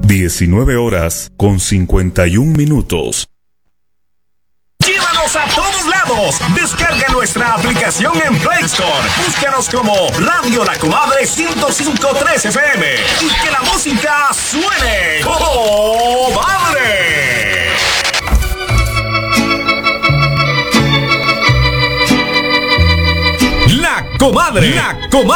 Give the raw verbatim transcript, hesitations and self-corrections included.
diecinueve horas con cincuenta y un minutos. ¡Llévanos a todos lados! Descarga nuestra aplicación en Play Store. Búscanos como Radio La Comadre ciento cinco punto tres F M y que la música suene. ¡Oh, madre! La Comadre, La Comadre.